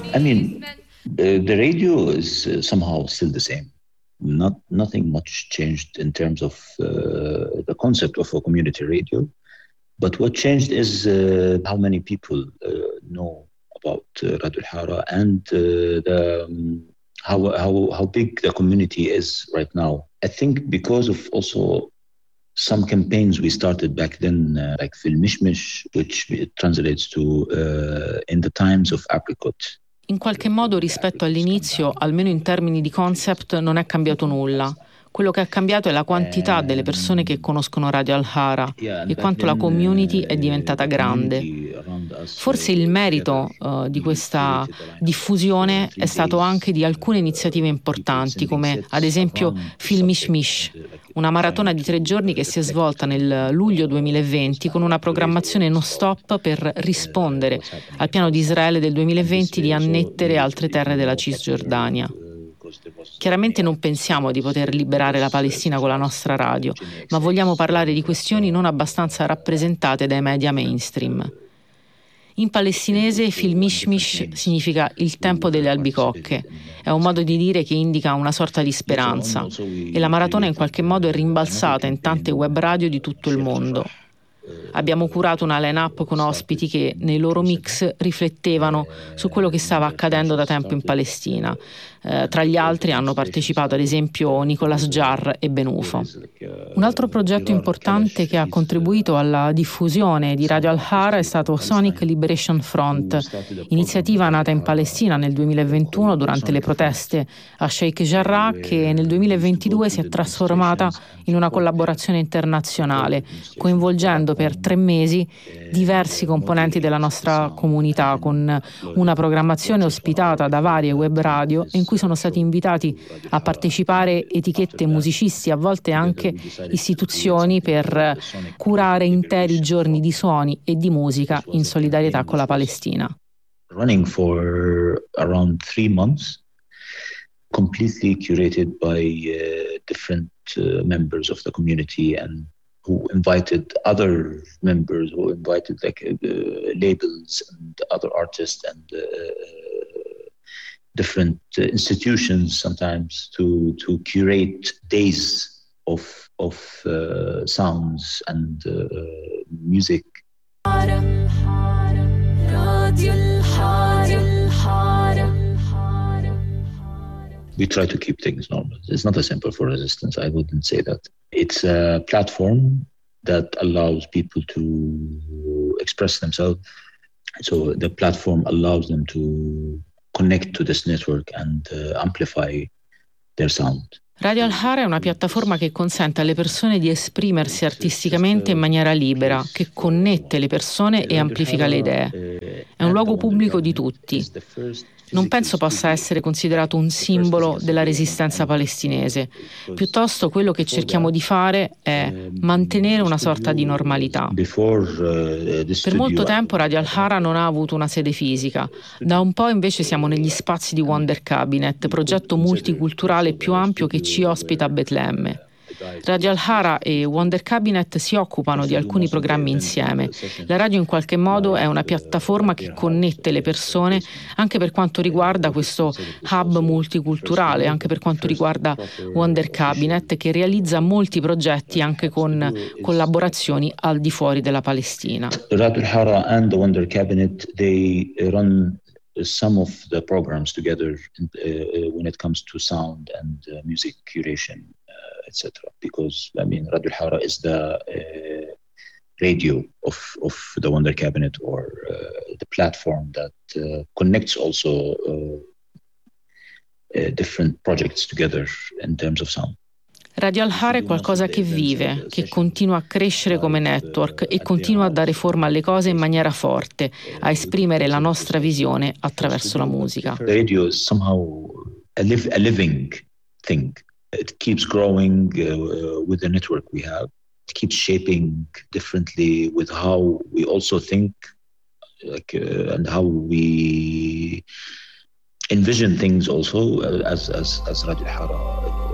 I mean, the radio is somehow still the same. Nothing much changed in terms of the concept of a community radio. But what changed is how many people know about Radio Al-Hara and how big the community is right now. I think because of also some campaigns we started back then, like Fil Mishmish, which translates to In the Times of Apricot. In qualche modo rispetto all'inizio, almeno in termini di concept, non è cambiato nulla. Quello che è cambiato è la quantità delle persone che conoscono Radio Al-Hara e quanto la community è diventata grande. Forse il merito di questa diffusione è stato anche di alcune iniziative importanti, come ad esempio Fil Mishmish, una maratona di 3 giorni che si è svolta nel luglio 2020 con una programmazione non stop per rispondere al piano di Israele del 2020 di annettere altre terre della Cisgiordania. Chiaramente non pensiamo di poter liberare la Palestina con la nostra radio, ma vogliamo parlare di questioni non abbastanza rappresentate dai media mainstream. In palestinese Fil Mishmish significa il tempo delle albicocche, è un modo di dire che indica una sorta di speranza, e la maratona in qualche modo è rimbalzata in tante web radio di tutto il mondo. Abbiamo curato una line-up con ospiti che nei loro mix riflettevano su quello che stava accadendo da tempo in Palestina. Tra gli altri hanno partecipato ad esempio Nicolas Jarre e Benufo. Un altro progetto importante che ha contribuito alla diffusione di Radio Al-Hara è stato Sonic Liberation Front, iniziativa nata in Palestina nel 2021 durante le proteste a Sheikh Jarrah, che nel 2022 si è trasformata in una collaborazione internazionale, coinvolgendo per 3 mesi diversi componenti della nostra comunità, con una programmazione ospitata da varie web radio in cui sono stati invitati a partecipare etichette, musicisti, a volte anche istituzioni, per curare interi giorni di suoni e di musica in solidarietà con la Palestina. Running for around 3 months, completely curated by different members of the community, and who invited other members, who invited labels and other artists and different institutions sometimes to curate days of sounds and music. We try to keep things normal. It's not a symbol for resistance. I wouldn't say that. It's a platform that allows people to express themselves. So the platform allows them to connect to this network and amplify their sound. Radio Al-Hara è una piattaforma che consente alle persone di esprimersi artisticamente in maniera libera, che connette le persone e amplifica le idee. È un luogo pubblico di tutti. Non penso possa essere considerato un simbolo della resistenza palestinese. Piuttosto quello che cerchiamo di fare è mantenere una sorta di normalità. Per molto tempo Radio Al-Hara non ha avuto una sede fisica. Da un po' invece siamo negli spazi di Wonder Cabinet, progetto multiculturale più ampio che ci ospita a Betlemme. Radio Al-Hara e Wonder Cabinet si occupano di alcuni programmi insieme. La radio in qualche modo è una piattaforma che connette le persone anche per quanto riguarda questo hub multiculturale, anche per quanto riguarda Wonder Cabinet, che realizza molti progetti anche con collaborazioni al di fuori della Palestina. Radio Al-Hara and the Wonder Cabinet, they run some of the programs together when it comes to sound and music curation, etc. Because I mean, Radio Al-Hara is the radio of the Wonder Cabinet, or the platform that connects also different projects together in terms of sound. Radio Al-Hara è qualcosa che vive, che continua a crescere come network e continua a dare forma alle cose in maniera forte, a esprimere la nostra visione attraverso la musica. The radio is somehow a living thing. It keeps growing with the network we have. It keeps shaping differently with how we also think, and how we envision things also as Radio Al-Hara.